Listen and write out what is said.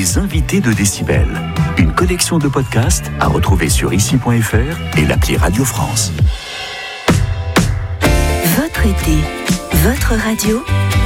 les invités de Décibel. Une collection de podcasts à retrouver sur ici.fr et l'appli Radio France. Votre été, votre radio,